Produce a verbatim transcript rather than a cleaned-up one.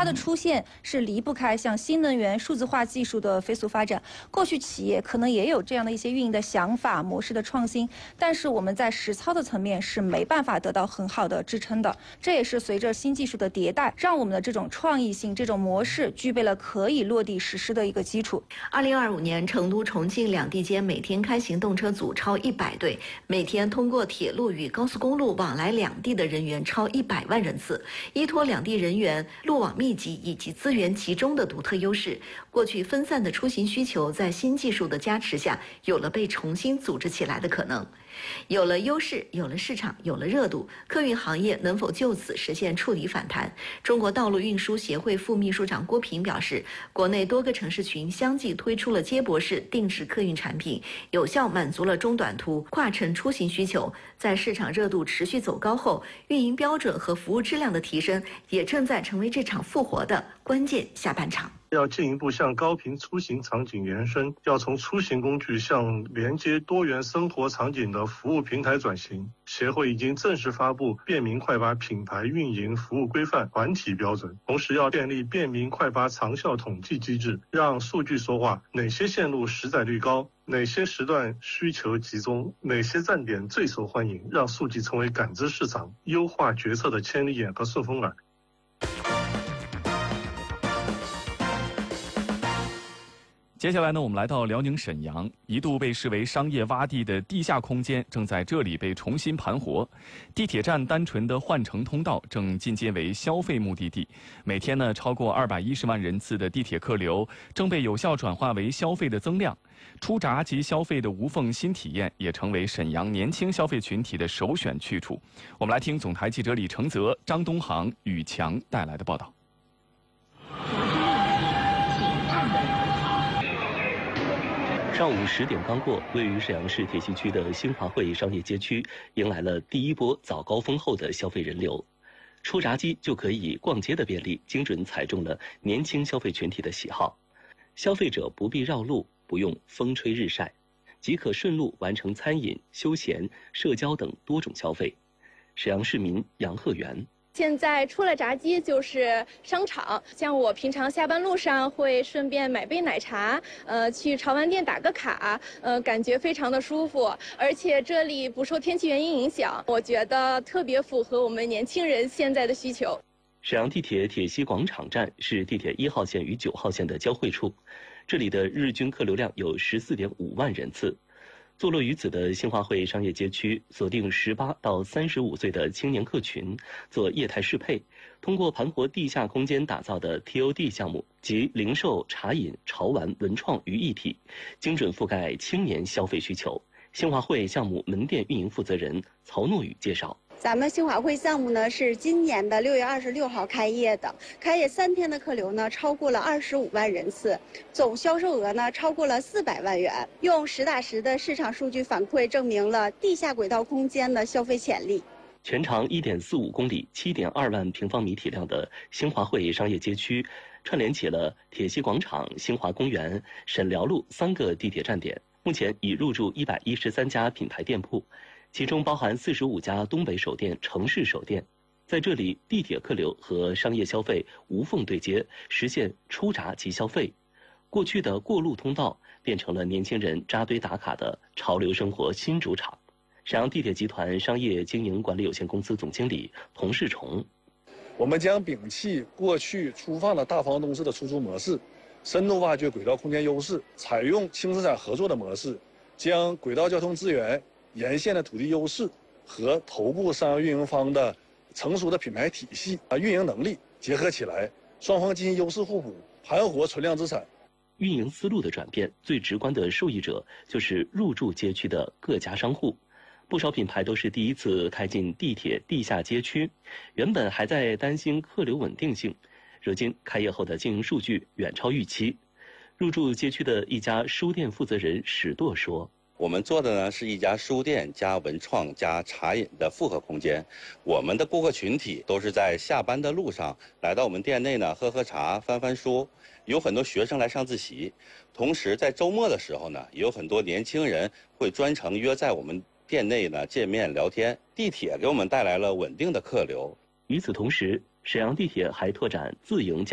它的出现是离不开像新能源、数字化技术的飞速发展。过去企业可能也有这样的一些运营的想法、模式的创新，但是我们在实操的层面是没办法得到很好的支撑的。这也是随着新技术的迭代，让我们的这种创意性、这种模式具备了可以落地实施的一个基础。 二零二五年，成都、重庆两地间每天开行动车组超一百对，每天通过铁路与高速公路往来两地的人员超一百万人次。依托两地人员路网密集以及资源集中的独特优势，过去分散的出行需求在新技术的加持下，有了被重新组织起来的可能。有了优势，有了市场，有了热度，客运行业能否就此实现触底反弹？中国道路运输协会副秘书长郭平表示，国内多个城市群相继推出了接驳式定制客运产品，有效满足了中短途跨城出行需求。在市场热度持续走高后，运营标准和服务质量的提升也正在成为这场复活的关键下半场。 要进一步向高频出行场景延伸，要从出行工具向连接多元生活场景的服务平台转型。协会已经正式发布便民快巴品牌运营服务规范团体标准，同时要建立便民快巴长效统计机制，让数据说话，哪些线路实载率高，哪些时段需求集中，哪些站点最受欢迎，让数据成为感知市场、优化决策的千里眼和顺风耳。 接下来呢，我们来到辽宁沈阳，一度被视为商业洼地的地下空间正在这里被重新盘活。地铁站单纯的换乘通道正进阶为消费目的地，每天呢超过二百一十万人次的地铁客流正被有效转化为消费的增量。出闸及消费的无缝新体验也成为沈阳年轻消费群体的首选去处。我们来听总台记者李承泽、张东航、宇强带来的报道。 上午十点刚过，位于沈阳市铁西区的新华汇商业街区迎来了第一波早高峰后的消费人流。出闸机就可以逛街的便利，精准踩中了年轻消费群体的喜好。消费者不必绕路，不用风吹日晒，即可顺路完成餐饮、休闲、社交等多种消费。沈阳市民杨鹤元。 现在出了闸机就是商场，像我平常下班路上会顺便买杯奶茶，呃，去潮玩店打个卡，呃，感觉非常的舒服，而且这里不受天气原因影响，我觉得特别符合我们年轻人现在的需求。 沈阳地铁铁西广场站是地铁一号线与九号线的交汇处，这里的日均客流量有十四点五万人次。坐落于此的新华汇商业街区，锁定十八到三十五岁的青年客群，做业态适配，通过盘活地下空间打造的 T O D 项目及零售、茶饮、潮玩、文创于一体，精准覆盖青年消费需求。新华汇项目门店运营负责人曹诺宇介绍。 咱们新华汇项目呢是今年的六月二十六号开业的，开业三天的客流呢超过了二十五万人次，总销售额呢超过了四百万元。用实打实的市场数据反馈证明了地下轨道空间的消费潜力。 全长一点四五公里、七点二万平方米体量的新华汇商业街区，串联起了铁西广场、新华公园、沈辽路三个地铁站点。目前已入驻一百一十三家品牌店铺，其中包含四十五家东北首店、城市首店。在这里，地铁客流和商业消费无缝对接，实现出闸即消费。过去的过路通道变成了年轻人扎堆打卡的潮流生活新主场。沈阳地铁集团商业经营管理有限公司总经理童世崇： 我们将摒弃过去粗放的大房东式的出租模式，深度挖掘轨道空间优势，采用轻资产合作的模式，将轨道交通资源、沿线的土地优势和头部商业运营方的成熟的品牌体系啊运营能力结合起来，双方进行优势互补，盘活存量资产。 运营思路的转变，最直观的受益者就是入驻街区的各家商户。不少品牌都是第一次开进地铁地下街区，原本还在担心客流稳定性，如今开业后的经营数据远超预期。入驻街区的一家书店负责人史舵说： 我们做的呢是一家书店加文创加茶饮的复合空间，我们的顾客群体都是在下班的路上来到我们店内呢喝喝茶、翻翻书，有很多学生来上自习，同时在周末的时候呢，也有很多年轻人会专程约在我们店内呢见面聊天。地铁给我们带来了稳定的客流。 与此同时，沈阳地铁还拓展自营